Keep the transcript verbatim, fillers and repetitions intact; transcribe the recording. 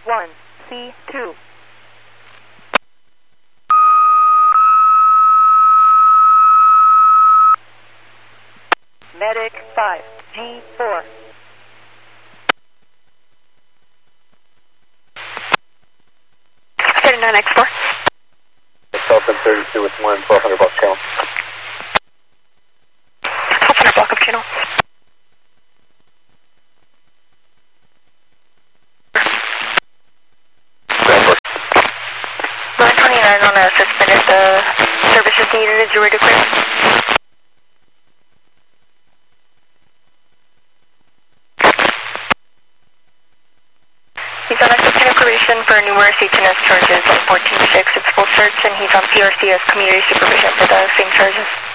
one, C two. Medic five, G four. thirty-nine X four. Delta thirty-two with one, twelve hundred block channel. twelve hundred block of channel. nine twenty-nine on a suspended uh, services needed. Is your radio clear? He's on active pin probation for numerous H and S charges on fourteen six. It's full search, and he's on P R C as community supervision for the same charges.